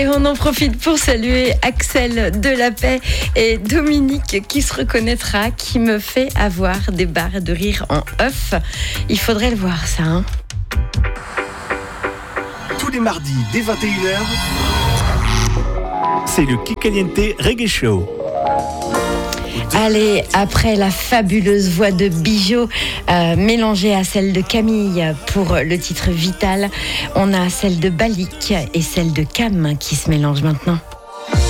Et on en profite pour saluer Axel Delapay et Dominique qui se reconnaîtra, qui me fait avoir des barres de rire en off. Il faudrait le voir ça, hein. Tous les mardis dès 21h, c'est le Kikaliente Reggae Show. Allez, après la fabuleuse voix de Bijou mélangée à celle de Camille pour le titre Vital, on a celle de Balik et celle de Cam qui se mélangent maintenant.